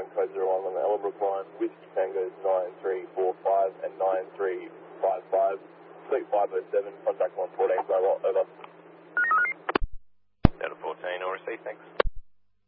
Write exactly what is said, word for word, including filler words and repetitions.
ground code zero one on the Ellenbrook line, Whiskey Tango's nine three four five and nine three five five, Fleet five oh seven, contact one fourteen.